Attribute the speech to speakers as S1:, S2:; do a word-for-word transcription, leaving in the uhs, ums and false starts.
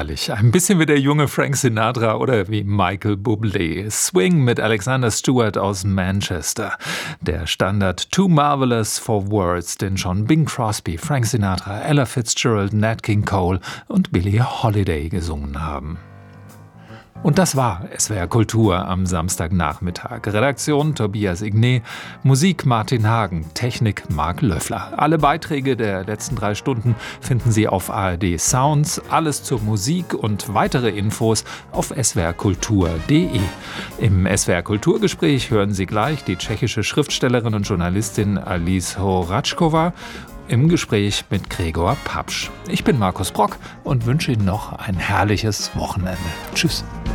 S1: herrlich. Ein bisschen wie der junge Frank Sinatra oder wie Michael Bublé. Swing mit Alexander Stewart aus Manchester. Der Standard Too Marvelous for Words, den schon Bing Crosby, Frank Sinatra, Ella Fitzgerald, Nat King Cole und Billie Holiday gesungen haben. Und das war S W R Kultur am Samstagnachmittag. Redaktion Tobias Igné, Musik Martin Hagen, Technik Marc Löffler. Alle Beiträge der letzten drei Stunden finden Sie auf A R D Sounds. Alles zur Musik und weitere Infos auf s w r kultur punkt d e. Im S W R Kulturgespräch hören Sie gleich die tschechische Schriftstellerin und Journalistin Alice Horačková im Gespräch mit Gregor Papsch. Ich bin Markus Brock und wünsche Ihnen noch ein herrliches Wochenende. Tschüss.